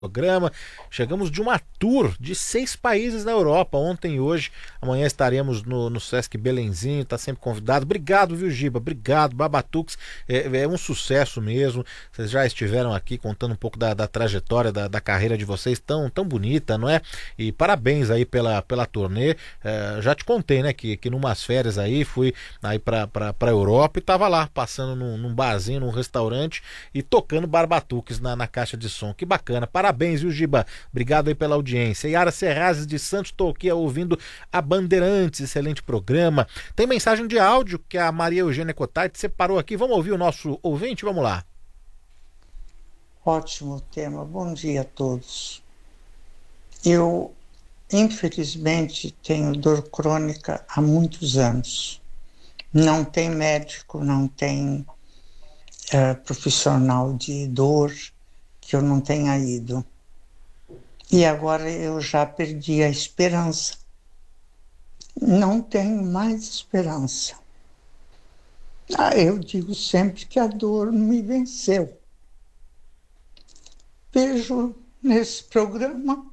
Programa. Chegamos de uma tour de 6 países na Europa, ontem e hoje. Amanhã estaremos no Sesc Belenzinho, está sempre convidado. Obrigado, viu, Giba? Obrigado, Babatux. É um sucesso mesmo. Vocês já estiveram aqui contando um pouco da trajetória, da carreira de vocês, tão bonita, não é? E parabéns aí pela turnê. Já te contei, né, que numas férias aí, fui aí pra Europa e tava lá, passando num barzinho, num restaurante e tocando Barbatuques na caixa de som. Que bacana. Parabéns, viu, Giba? Obrigado aí pela audiência. Yara Serrazes de Santos, estou aqui ouvindo a Bandeirantes, excelente programa. Tem mensagem de áudio que a Maria Eugênia Cotati separou aqui. Vamos ouvir o nosso ouvinte? Vamos lá. Ótimo tema. Bom dia a todos. Eu, infelizmente, tenho dor crônica há muitos anos. Não tem médico, não tem profissional de dor que eu não tenha ido. E agora eu já perdi a esperança. Não tenho mais esperança. Eu digo sempre que a dor me venceu. Vejo nesse programa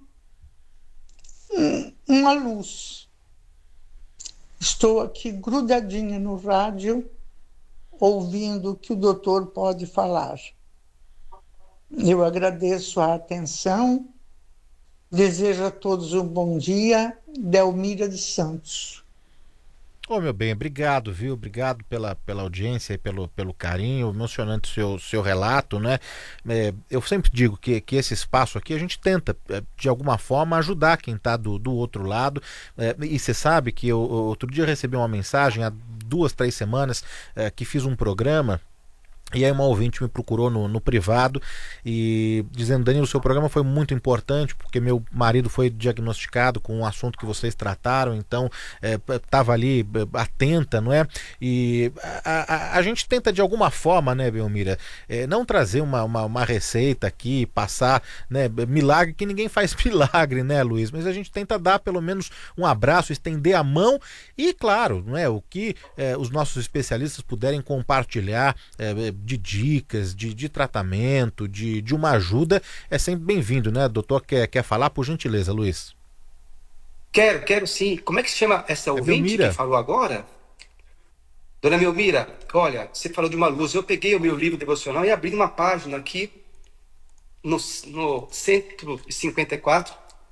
uma luz. Estou aqui grudadinha no rádio, ouvindo o que o doutor pode falar. Eu agradeço a atenção, desejo a todos um bom dia. Delmira de Santos. Ô, meu bem, obrigado, viu? Obrigado pela audiência e pelo carinho, emocionante seu relato, né? Eu sempre digo que esse espaço aqui a gente tenta, de alguma forma, ajudar quem está do outro lado. E você sabe que eu outro dia recebi uma mensagem, há 2, 3 semanas, que fiz um programa. E aí uma ouvinte me procurou no privado e dizendo: Danilo, o seu programa foi muito importante porque meu marido foi diagnosticado com um assunto que vocês trataram, então estava ali atenta, não é? E a gente tenta de alguma forma, né, Belmira, não trazer uma receita aqui, passar, né, milagre, que ninguém faz milagre, né, Luiz? Mas a gente tenta dar pelo menos um abraço, estender a mão e, claro, não é, o que os nossos especialistas puderem compartilhar de dicas, de tratamento, de uma ajuda, é sempre bem-vindo, né? Doutor, quer falar, por gentileza, Luiz? Quero sim. Como é que se chama essa É ouvinte que Belmira. falou agora? Dona Melmira, olha, você falou de uma luz. Eu peguei o meu livro devocional e abri uma página aqui no 154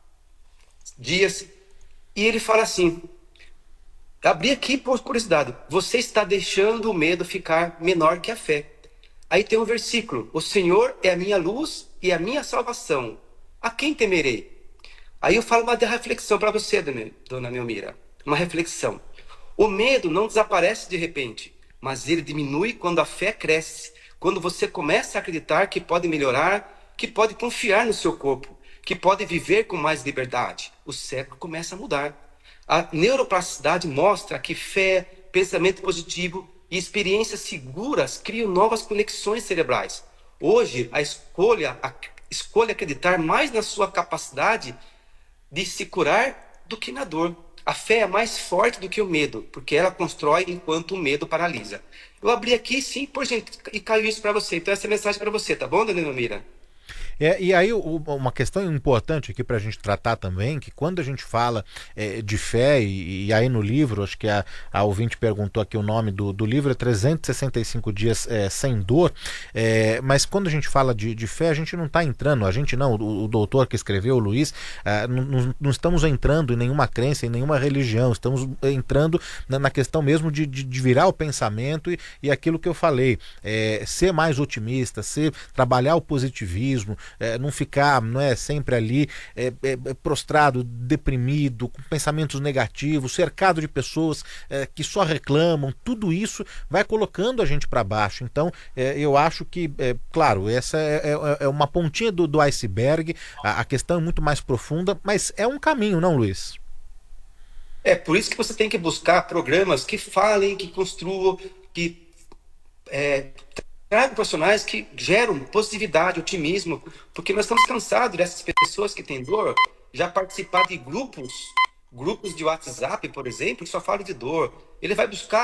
dias e ele fala assim, abri aqui por curiosidade, você está deixando o medo ficar menor que a fé. Aí tem um versículo, o Senhor é a minha luz e a minha salvação, a quem temerei? Aí eu falo uma reflexão para você, dona Melmira, uma reflexão. O medo não desaparece de repente, mas ele diminui quando a fé cresce, quando você começa a acreditar que pode melhorar, que pode confiar no seu corpo, que pode viver com mais liberdade. O cérebro começa a mudar. A neuroplasticidade mostra que fé, pensamento positivo e experiências seguras criam novas conexões cerebrais. Hoje, a escolha acreditar mais na sua capacidade de se curar do que na dor. A fé é mais forte do que o medo, porque ela constrói enquanto o medo paralisa. Eu abri aqui, sim, por gente, e caiu isso para você. Então essa é a mensagem para você, tá bom, dona Mira? E aí uma questão importante aqui para a gente tratar também, que quando a gente fala de fé, e aí no livro, acho que a ouvinte perguntou aqui o nome do livro, é 365 dias sem dor, mas quando a gente fala de fé, a gente não está entrando, a gente não, o doutor que escreveu, o Luiz, não estamos entrando em nenhuma crença, em nenhuma religião, estamos entrando na questão mesmo de virar o pensamento e aquilo que eu falei, ser mais otimista, trabalhar o positivismo, não ficar, não é, sempre ali prostrado, deprimido, com pensamentos negativos, cercado de pessoas que só reclamam. Tudo isso vai colocando a gente para baixo. Então eu acho que, claro, essa é uma pontinha do iceberg. A questão é muito mais profunda, mas é um caminho, não, Luiz? É por isso que você tem que buscar programas que falem, que construam, que tragam profissionais que geram positividade, otimismo, porque nós estamos cansados dessas pessoas que têm dor já participar de grupos de WhatsApp, por exemplo, que só falam de dor. Ele vai buscar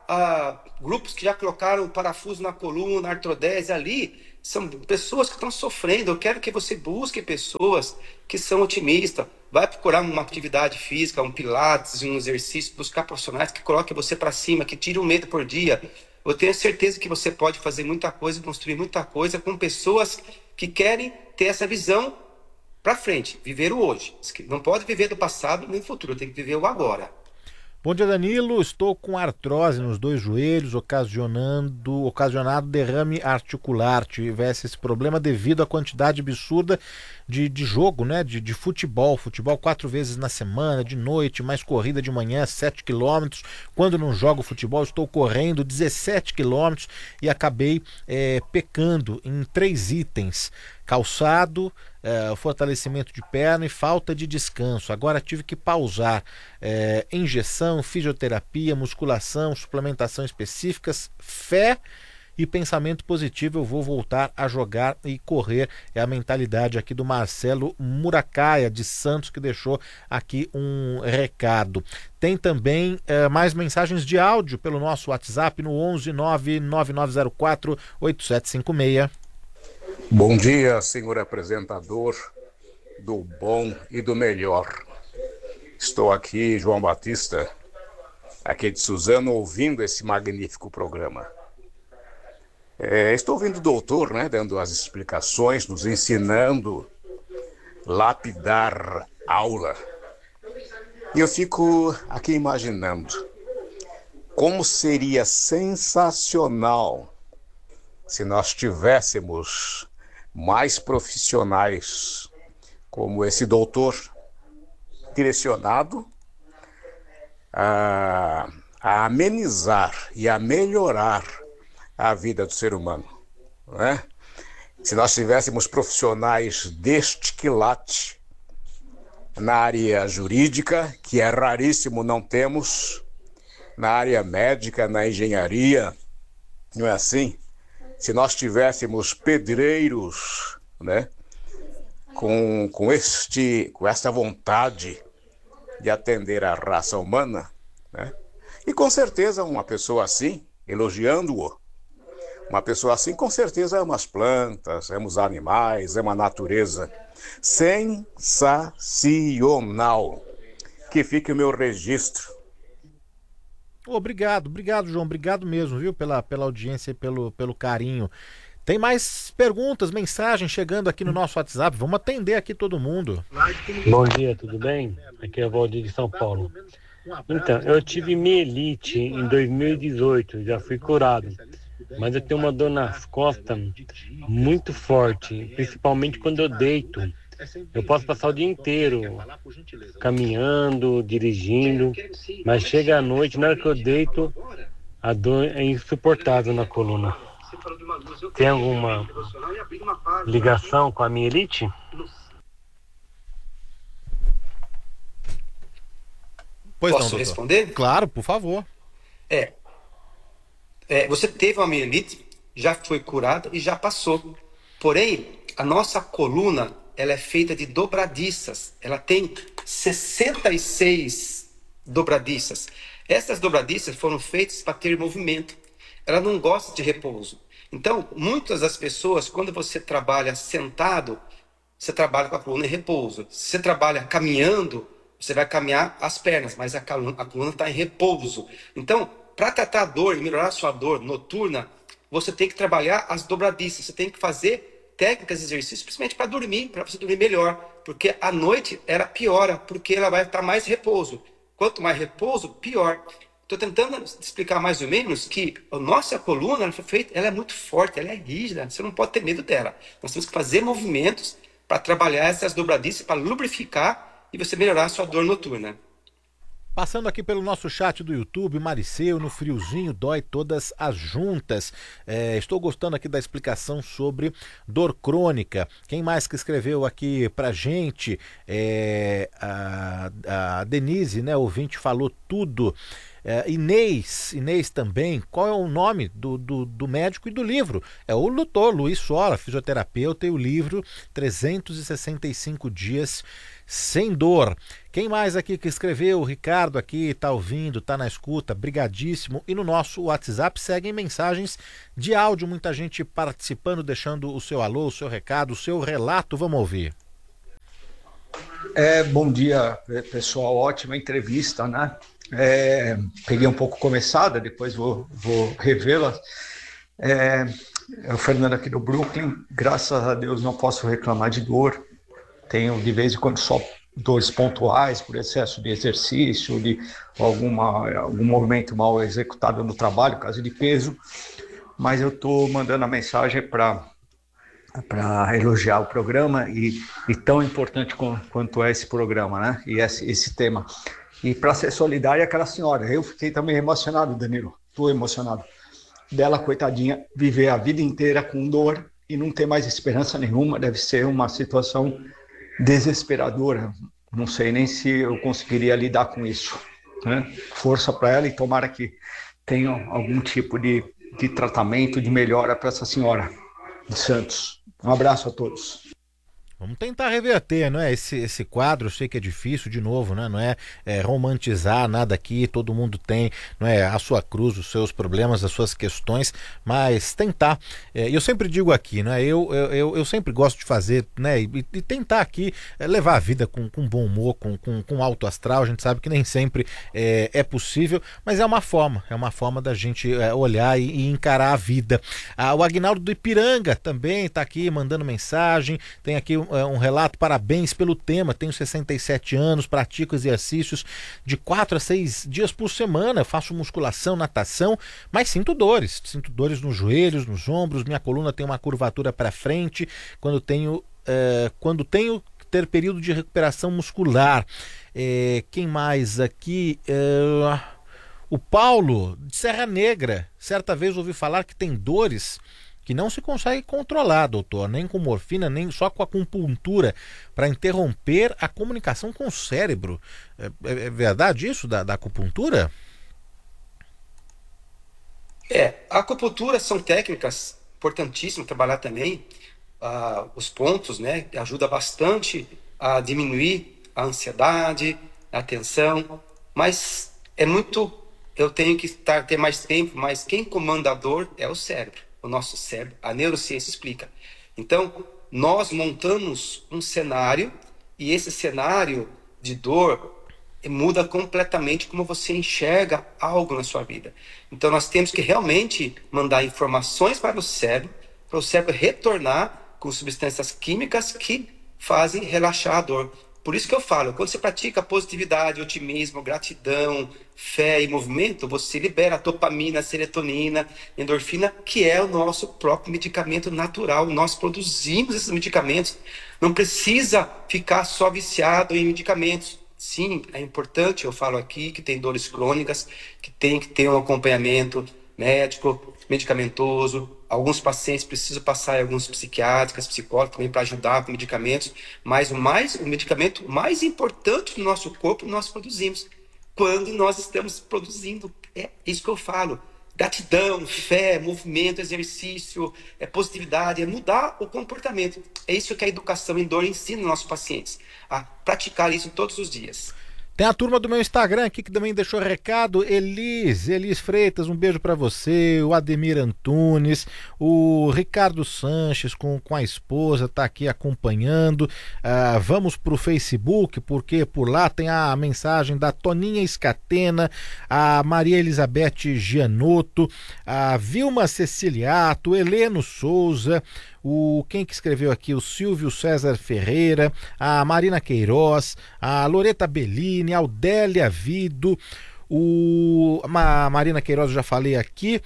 grupos que já colocaram parafuso na coluna, artrodese ali, são pessoas que estão sofrendo. Eu quero que você busque pessoas que são otimistas. Vai procurar uma atividade física, um pilates, um exercício, buscar profissionais que coloquem você para cima, que tirem um medo por dia. Eu tenho certeza que você pode fazer muita coisa, construir muita coisa com pessoas que querem ter essa visão para frente, viver o hoje. Não pode viver do passado nem do futuro, tem que viver o agora. Bom dia, Danilo. Estou com artrose nos 2 joelhos, ocasionado derrame articular. Tivesse esse problema devido à quantidade absurda de jogo, né? De futebol. Futebol 4 vezes na semana, de noite, mais corrida de manhã, 7 quilômetros. Quando não jogo futebol, estou correndo 17 quilômetros e acabei pecando em 3 itens. Calçado, fortalecimento de perna e falta de descanso. Agora tive que pausar injeção, fisioterapia, musculação, suplementação específicas, fé e pensamento positivo. Eu vou voltar a jogar e correr. É a mentalidade aqui do Marcelo Muracaia de Santos, que deixou aqui um recado. Tem também mais mensagens de áudio pelo nosso WhatsApp no 11 99904 8756. Bom dia, senhor apresentador do bom e do melhor. Estou aqui, João Batista, aqui de Suzano, ouvindo esse magnífico programa. Estou ouvindo o doutor, né, dando as explicações, nos ensinando, lapidar aula. E eu fico aqui imaginando como seria sensacional se nós tivéssemos mais profissionais como esse doutor, direcionado a amenizar e a melhorar a vida do ser humano, não é? Se nós tivéssemos profissionais deste quilate na área jurídica, que é raríssimo, não temos, na área médica, na engenharia, não é assim? Se nós tivéssemos pedreiros, né, com esta vontade de atender a raça humana, né, e com certeza uma pessoa assim, elogiando-o, uma pessoa assim com certeza ama as plantas, ama os animais, ama a natureza. Sensacional. Que fique o meu registro. Obrigado, João, obrigado mesmo, viu, pela audiência e pelo carinho. Tem mais perguntas, mensagens chegando aqui no nosso WhatsApp, vamos atender aqui todo mundo. Bom dia, tudo bem? Aqui é o Valdir de São Paulo. Então, eu tive mielite em 2018, já fui curado, mas eu tenho uma dor nas costas muito forte, principalmente quando eu deito. Eu posso passar o dia inteiro caminhando, dirigindo, mas chega à noite, na hora que eu deito, a dor é insuportável na coluna. Tem alguma ligação com a mielite? Pois Posso não, responder? Claro, por favor. Você teve uma mielite, já foi curada e já passou. Porém, a nossa coluna, ela é feita de dobradiças. Ela tem 66 dobradiças. Essas dobradiças foram feitas para ter movimento. Ela não gosta de repouso. Então, muitas das pessoas, quando você trabalha sentado, você trabalha com a coluna em repouso. Se você trabalha caminhando, você vai caminhar as pernas, mas a coluna está em repouso. Então, para tratar a dor e melhorar a sua dor noturna, você tem que trabalhar as dobradiças. Você tem que fazer técnicas de exercício, principalmente para dormir, para você dormir melhor. Porque à noite ela piora, porque ela vai estar mais repouso. Quanto mais repouso, pior. Estou tentando explicar mais ou menos que a nossa coluna ela é muito forte, ela é rígida, você não pode ter medo dela. Nós temos que fazer movimentos para trabalhar essas dobradiças, para lubrificar e você melhorar a sua dor noturna. Passando aqui pelo nosso chat do YouTube, Mariceu, no friozinho dói todas as juntas. Estou gostando aqui da explicação sobre dor crônica. Quem mais que escreveu aqui pra gente? A Denise, né, ouvinte, falou tudo. Inês também. Qual é o nome do médico e do livro? É o doutor Luiz Sola, fisioterapeuta, e o livro 365 Dias Sem Dor. Quem mais aqui que escreveu? O Ricardo aqui, tá ouvindo, tá na escuta, brigadíssimo. E no nosso WhatsApp seguem mensagens de áudio, muita gente participando, deixando o seu alô, o seu recado, o seu relato. Vamos ouvir. Bom dia, pessoal. Ótima entrevista, né? Peguei um pouco começada, depois vou revê-la. É o Fernando aqui do Brooklyn. Graças a Deus não posso reclamar de dor. Tenho de vez em quando só dores pontuais por excesso de exercício, de algum movimento mal executado no trabalho, caso de peso. Mas eu estou mandando a mensagem para elogiar o programa e tão importante quanto é esse programa, né? E esse tema. E para ser solidário, aquela senhora. Eu fiquei também emocionado, Danilo. Estou emocionado. Dela, coitadinha, viver a vida inteira com dor e não ter mais esperança nenhuma. Deve ser uma situação desesperadora. Não sei nem se eu conseguiria lidar com isso, né? Força para ela e tomara que tenha algum tipo de tratamento, de melhora para essa senhora de Santos. Um abraço a todos. Vamos tentar reverter, não é? Esse quadro, eu sei que é difícil, de novo, né? Não é romantizar nada aqui, todo mundo tem, não é, a sua cruz, os seus problemas, as suas questões, mas tentar. Eu sempre digo aqui, né? Eu sempre gosto de fazer, né? E tentar aqui levar a vida com bom humor, com alto astral. A gente sabe que nem sempre é possível, mas é uma forma da gente olhar e encarar a vida. O Aguinaldo do Ipiranga também está aqui mandando mensagem, tem aqui um relato: parabéns pelo tema, tenho 67 anos, pratico exercícios de 4 a 6 dias por semana, faço musculação, natação, mas sinto dores nos joelhos, nos ombros, minha coluna tem uma curvatura para frente quando tenho que ter período de recuperação muscular. Quem mais aqui? O Paulo de Serra Negra, certa vez ouvi falar que tem dores que não se consegue controlar, doutor, nem com morfina, nem só com acupuntura, para interromper a comunicação com o cérebro. É verdade isso da acupuntura? A acupuntura são técnicas importantíssimas, trabalhar também os pontos, né? Ajuda bastante a diminuir a ansiedade, a tensão, mas eu tenho que ter mais tempo, mas quem comanda a dor é o cérebro. O nosso cérebro, a neurociência explica. Então, nós montamos um cenário e esse cenário de dor muda completamente como você enxerga algo na sua vida. Então, nós temos que realmente mandar informações para o cérebro retornar com substâncias químicas que fazem relaxar a dor. Por isso que eu falo, quando você pratica positividade, otimismo, gratidão, fé e movimento, você libera a dopamina, serotonina, endorfina, que é o nosso próprio medicamento natural. Nós produzimos esses medicamentos. Não precisa ficar só viciado em medicamentos. Sim, é importante, eu falo aqui, que tem dores crônicas, que tem que ter um acompanhamento médico, medicamentoso. Alguns pacientes precisam passar em alguns psiquiátricos, psicólogos também para ajudar com medicamentos, mas o medicamento mais importante do nosso corpo nós produzimos quando nós estamos produzindo. É isso que eu falo. Gratidão, fé, movimento, exercício, positividade, mudar o comportamento. É isso que a educação em dor ensina aos nossos pacientes, a praticar isso todos os dias. Tem a turma do meu Instagram aqui que também deixou recado. Elis Freitas, um beijo para você. O Ademir Antunes, o Ricardo Sanches com a esposa tá aqui acompanhando. Vamos pro Facebook, porque por lá tem a mensagem da Toninha Escatena, a Maria Elizabeth Gianotto, a Vilma Ceciliato, Heleno Souza, quem que escreveu aqui? O Silvio César Ferreira, a Marina Queiroz, a Loreta Bellini, a Aldélia Vido, a Marina Queiroz eu já falei aqui,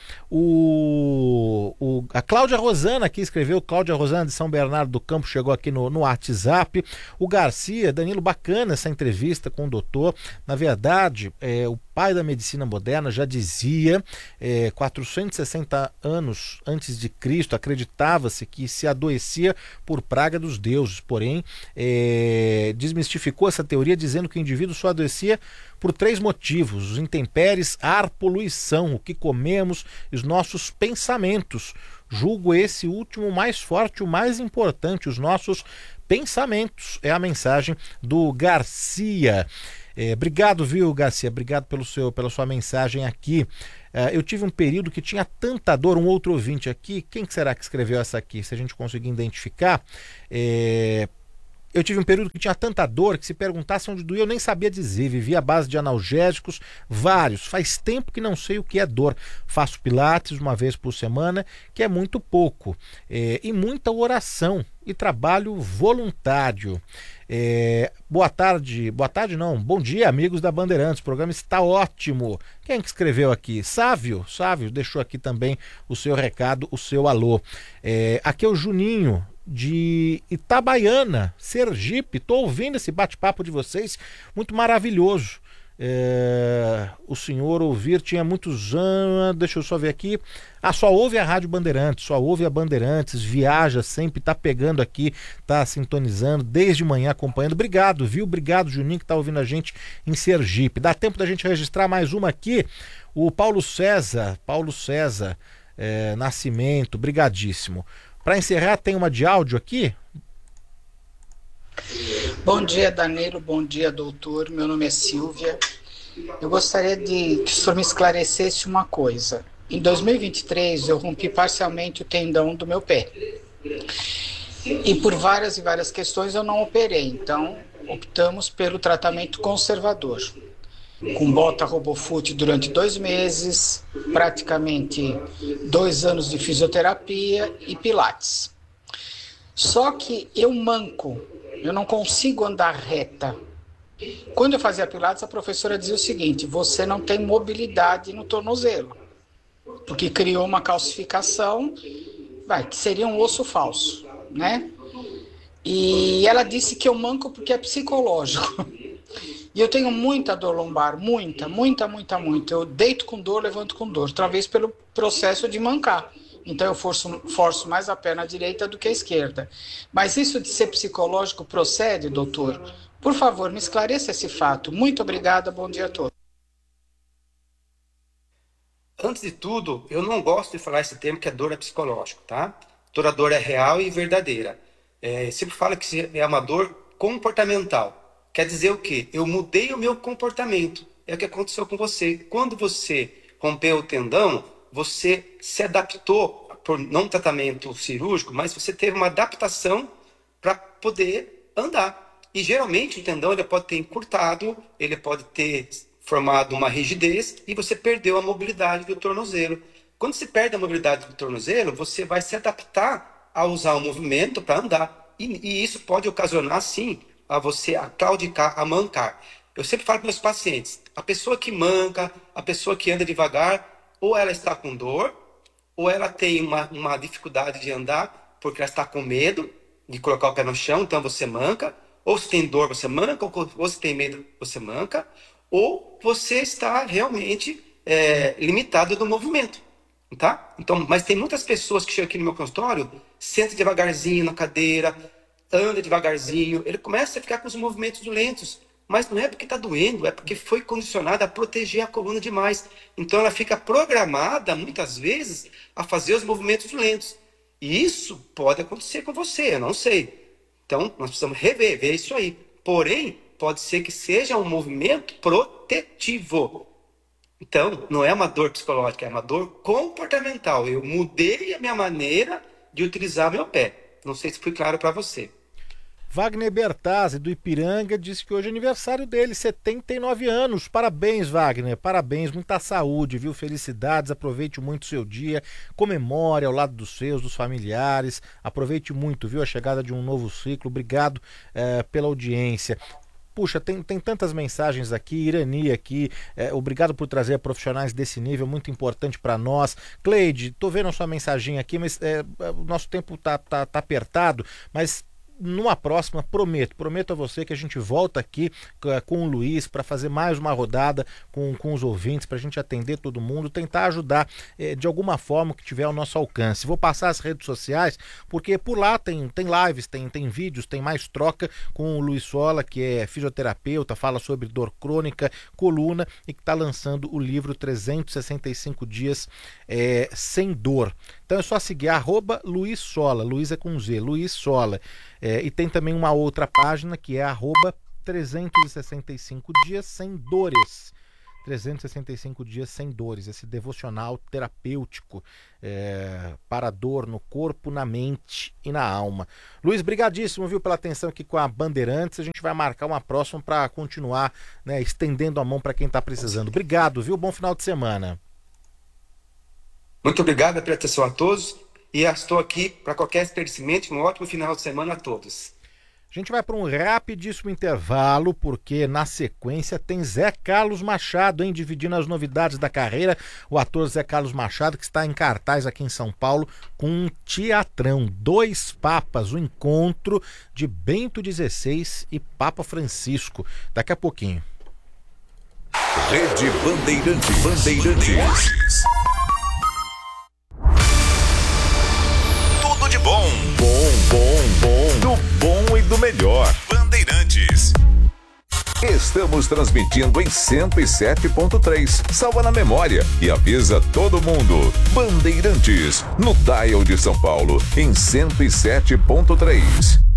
a Cláudia Rosana aqui escreveu, Cláudia Rosana de São Bernardo do Campo chegou aqui no WhatsApp, o Garcia, Danilo, bacana essa entrevista com o doutor. Na verdade, o pai da medicina moderna já dizia, 460 anos antes de Cristo, acreditava-se que se adoecia por praga dos deuses, porém desmistificou essa teoria dizendo que o indivíduo só adoecia por 3 motivos: os intempéries, ar, poluição, o que comemos, os nossos pensamentos. Julgo esse último mais forte, o mais importante, os nossos pensamentos. É a mensagem do Garcia. Obrigado, viu, Garcia? Obrigado pela sua mensagem aqui. Eu tive um período que tinha tanta dor, um outro ouvinte aqui, quem será que escreveu essa aqui? Se a gente conseguir identificar, eu tive um período que tinha tanta dor que se perguntasse onde doía eu nem sabia dizer, vivia à base de analgésicos, vários, faz tempo que não sei o que é dor, faço pilates uma vez por semana, que é muito pouco, e muita oração e trabalho voluntário. Boa tarde não, bom dia amigos da Bandeirantes, o programa está ótimo. Quem que escreveu aqui? Sávio deixou aqui também o seu recado, o seu alô. Aqui é o Juninho de Itabaiana, Sergipe. Estou ouvindo esse bate-papo de vocês, muito maravilhoso. O senhor ouvir tinha muitos anos, deixa eu só ver aqui. Só ouve a Rádio Bandeirantes, só ouve a Bandeirantes, viaja sempre, tá pegando aqui, tá sintonizando desde manhã, acompanhando. Obrigado, viu? Obrigado, Juninho, que tá ouvindo a gente em Sergipe. Dá tempo da gente registrar mais uma aqui. O Paulo César Nascimento, brigadíssimo. Para encerrar, tem uma de áudio aqui. Bom dia, Danilo. Bom dia, doutor. Meu nome é Silvia. Eu gostaria que o senhor me esclarecesse uma coisa. Em 2023, eu rompi parcialmente o tendão do meu pé. E por várias e várias questões eu não operei. Então, optamos pelo tratamento conservador. Com bota RoboFoot durante 2 meses, praticamente 2 anos de fisioterapia e pilates. Só que eu manco, eu não consigo andar reta. Quando eu fazia pilates, a professora dizia o seguinte: você não tem mobilidade no tornozelo, porque criou uma calcificação, que seria um osso falso, né? E ela disse que eu manco porque é psicológico. E eu tenho muita dor lombar, muita. Eu deito com dor, levanto com dor, talvez pelo processo de mancar. Então eu forço mais a perna direita do que a esquerda. Mas isso de ser psicológico procede, doutor? Por favor, me esclareça esse fato. Muito obrigada, bom dia a todos. Antes de tudo, eu não gosto de falar esse termo que a dor é psicológico, tá? Toda dor é real e verdadeira. Sempre falo que é uma dor comportamental. Quer dizer o quê? Eu mudei o meu comportamento. É o que aconteceu com você. Quando você rompeu o tendão, você se adaptou, por não tratamento cirúrgico, mas você teve uma adaptação para poder andar. E geralmente o tendão ele pode ter encurtado, ele pode ter formado uma rigidez e você perdeu a mobilidade do tornozelo. Quando você perde a mobilidade do tornozelo, você vai se adaptar a usar o movimento para andar. E isso pode ocasionar, sim, a você a claudicar, a mancar. Eu sempre falo para meus pacientes, a pessoa que manca, a pessoa que anda devagar, ou ela está com dor, ou ela tem uma dificuldade de andar, porque ela está com medo de colocar o pé no chão, então você manca, ou se tem dor, você manca, ou se tem medo, você manca, ou você está realmente limitado do movimento, tá? Então, mas tem muitas pessoas que chegam aqui no meu consultório, senta devagarzinho na cadeira, anda devagarzinho, ele começa a ficar com os movimentos lentos, mas não é porque está doendo, é porque foi condicionada a proteger a coluna demais. Então ela fica programada, muitas vezes, a fazer os movimentos lentos. E isso pode acontecer com você, eu não sei. Então nós precisamos ver isso aí. Porém, pode ser que seja um movimento protetivo. Então, não é uma dor psicológica, é uma dor comportamental. Eu mudei a minha maneira de utilizar meu pé. Não sei se foi claro para você. Wagner Bertazzi, do Ipiranga, disse que hoje é aniversário dele, 79 anos. Parabéns, Wagner, parabéns, muita saúde, viu? Felicidades, aproveite muito o seu dia, comemore ao lado dos seus, dos familiares, aproveite muito, viu? A chegada de um novo ciclo, obrigado pela audiência. Puxa, tem tantas mensagens aqui, Irani aqui, obrigado por trazer profissionais desse nível, muito importante para nós. Cleide, tô vendo a sua mensagem aqui, mas o nosso tempo tá apertado, mas numa próxima, prometo a você que a gente volta aqui com o Luiz para fazer mais uma rodada com os ouvintes, para a gente atender todo mundo, tentar ajudar de alguma forma que tiver ao nosso alcance. Vou passar as redes sociais, porque por lá tem lives, tem vídeos, tem mais troca com o Luiz Sola, que é fisioterapeuta, fala sobre dor crônica, coluna, e que está lançando o livro 365 Dias Sem Dor. Então é só seguir @Luiz Sola, Luiz é com Z, Luiz Sola. E tem também uma outra página que é @365 Dias Sem Dores. 365 Dias Sem Dores, esse devocional terapêutico para a dor no corpo, na mente e na alma. Luiz, brigadíssimo, viu, pela atenção aqui com a Bandeirantes. A gente vai marcar uma próxima para continuar, né, estendendo a mão para quem está precisando. Obrigado, viu? Bom final de semana. Muito obrigado pela atenção a todos e estou aqui para qualquer esclarecimento. Um ótimo final de semana a todos. A gente vai para um rapidíssimo intervalo, porque na sequência tem Zé Carlos Machado, dividindo as novidades da carreira. O ator Zé Carlos Machado, que está em cartaz aqui em São Paulo com um teatrão, Dois Papas, o encontro de Bento XVI e Papa Francisco. Daqui a pouquinho. Rede Bandeirantes. Tudo de bom. Do bom e do melhor. Bandeirantes. Estamos transmitindo em 107.3. Salva na memória e avisa todo mundo. Bandeirantes, no dial de São Paulo, em 107.3.